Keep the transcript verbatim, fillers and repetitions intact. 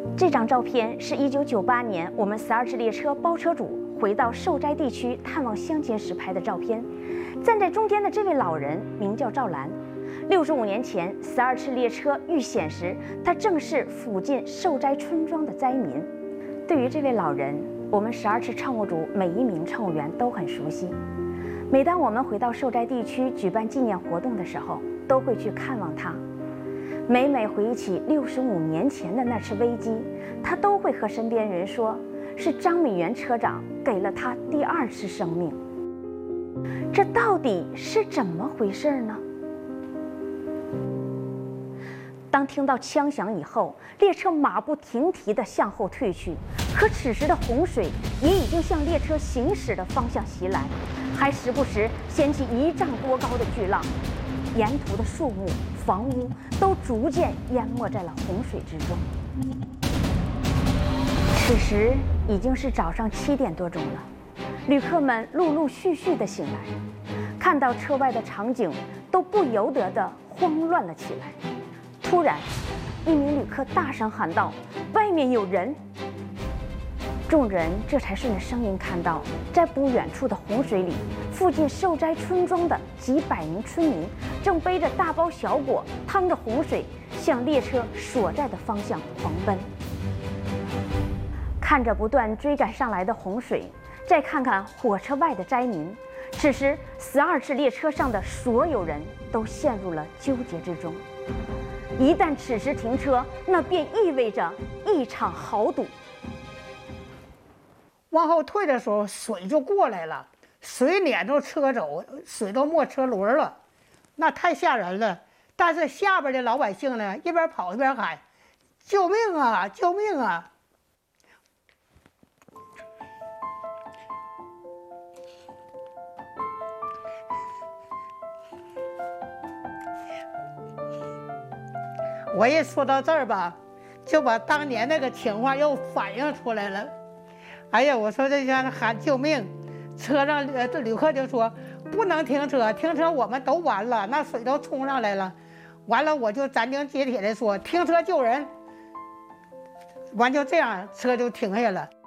这张照片是一九九八年我们十二次列车包车主回到受灾地区探望乡亲时拍的照片。站在中间的这位老人名叫赵兰。六十五年前，十二次列车遇险时，他正是附近受灾村庄的灾民。对于这位老人，我们十二次乘务组每一名乘务员都很熟悉。每当我们回到受灾地区举办纪念活动的时候，都会去看望他。每每回忆起六十五年前的那次危机，他都会和身边人说，是张美元车长给了他第二次生命。这到底是怎么回事呢？当听到枪响以后，列车马不停蹄地向后退去，可此时的洪水也已经向列车行驶的方向袭来，还时不时掀起一丈多高的巨浪，沿途的树木、房屋都逐渐淹没在了洪水之中。此时已经是早上七点多钟了，旅客们陆陆续续地醒来，看到车外的场景，都不由得地慌乱了起来。突然，一名旅客大声喊道：“外面有人！”众人这才顺着声音看到，在不远处的洪水里，附近受灾村庄的几百名村民正背着大包小裹，趟着洪水向列车所在的方向狂奔。看着不断追赶上来的洪水，再看看火车外的灾民，此时十二次列车上的所有人都陷入了纠结之中。一旦此时停车，那便意味着一场豪赌。 往后退的时候，水就过来了，水撵着车走，水都没车轮了，那太吓人了。但是下边的老百姓呢，一边跑一边喊：“救命啊！救命啊！”我一说到这儿吧，就把当年那个情况又反映出来了。哎呀，我说这家喊救命，车上呃这旅客就说不能停车，停车我们都完了，那水都冲上来了。完了我就斩钉截铁的说停车救人，完就这样车就停下了。